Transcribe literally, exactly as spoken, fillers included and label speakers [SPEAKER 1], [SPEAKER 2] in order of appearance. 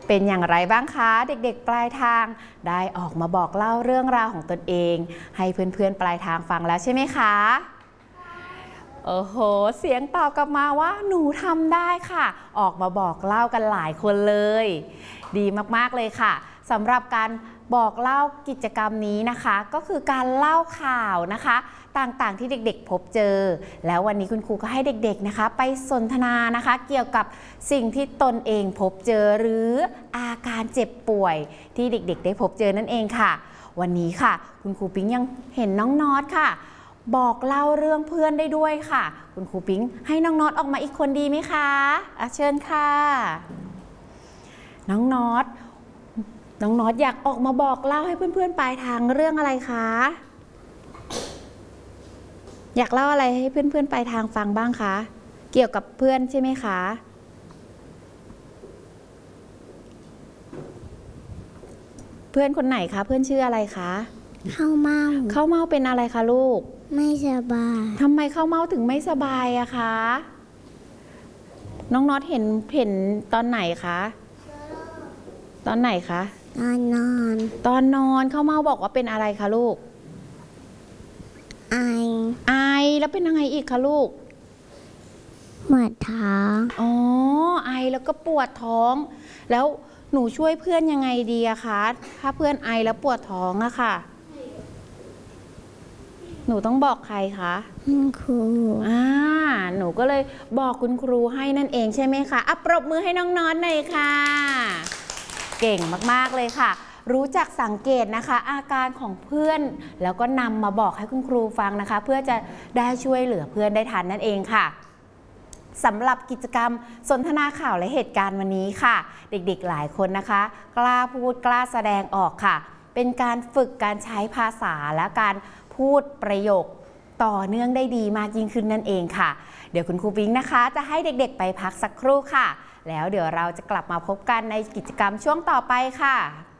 [SPEAKER 1] เป็นอย่างไรบ้างคะเด็กๆปลายทางได้ออกมาบอกเล่าเรื่องราวของตนเองให้เพื่อนๆปลายทางฟังแล้วใช่ไหมคะโอ้โหเสียงตอบกลับมาว่าหนูทำได้ค่ะออกมาบอกเล่ากันหลายคนเลยดีมากๆเลยค่ะสำหรับการบอกเล่ากิจกรรมนี้นะคะก็คือการเล่าข่าวนะคะต่างๆที่เด็กๆพบเจอแล้ววันนี้คุณครูก็ให้เด็กๆนะคะไปสนทนานะคะเกี่ยวกับสิ่งที่ตนเองพบเจอหรืออาการเจ็บป่วยที่เด็กๆได้พบเจอนั่นเองค่ะวันนี้ค่ะคุณครูปิ๊งยังเห็นน้องน็อตค่ะบอกเล่าเรื่องเพื่อนได้ด้วยค่ะคุณครูปิ๊งให้น้องน็อตออกมาอีกคนดีไหมคะอ่ะเชิญค่ะน้องน็อตน้องน็อตอยากออกมาบอกเล่าให้เพื่อนๆปลายทางเรื่องอะไรคะอยากเล่าอะไรให้เพื่อนๆปลายทางฟังบ้างคะเกี่ยวกับเพื่อนใช่ไหมคะเพื่อนคนไหนคะเพื่อนชื่ออะไรคะ
[SPEAKER 2] ข้าวเม่า
[SPEAKER 1] ข้าวเม่าเป็นอะไรคะลูก
[SPEAKER 2] ไม่สบาย
[SPEAKER 1] ทำไมข้าวเม่าถึงไม่สบายอะคะน้องน็อตเห็นเห็นตอนไหนคะตอนไหนคะ
[SPEAKER 2] ตอนนอน
[SPEAKER 1] ตอนนอนข้าวเม่าบอกว่าเป็นอะไรคะลูก
[SPEAKER 2] ไอ
[SPEAKER 1] ไอแล้วเป็นยังไงอีกคะลูก
[SPEAKER 2] ปวดท้อง
[SPEAKER 1] อ๋อไอแล้วก็ปวดท้องแล้วหนูช่วยเพื่อนยังไงดีอะคะถ้าเพื่อนไอแล้วปวดท้องอะค่ะหนูต้องบอกใครคะ
[SPEAKER 2] คุณครู
[SPEAKER 1] อ่าหนูก็เลยบอกคุณครูให้นั่นเองใช่ไหมคะอ่ะปรบมือให้น้องน็อตหน่อยค่ะเก่งมากๆเลยค่ะรู้จักสังเกตนะคะอาการของเพื่อนแล้วก็นำมาบอกให้คุณครูฟังนะคะเพื่อจะได้ช่วยเหลือเพื่อนได้ทันนั่นเองค่ะสำหรับกิจกรรมสนทนาข่าวและเหตุการณ์วันนี้ค่ะเด็กๆหลายคนนะคะกล้าพูดกล้าแสดงออกค่ะเป็นการฝึกการใช้ภาษาและการพูดประโยคต่อเนื่องได้ดีมากยิ่งขึ้นนั่นเองค่ะเดี๋ยวคุณครูปิ๊งนะคะจะให้เด็กๆไปพักสักครู่ค่ะแล้วเดี๋ยวเราจะกลับมาพบกันในกิจกรรมช่วงต่อไปค่ะ